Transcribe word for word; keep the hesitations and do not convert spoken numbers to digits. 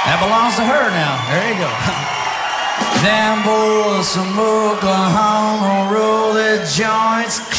That belongs to her now. There you go. Them boys from Oklahoma roll their joints,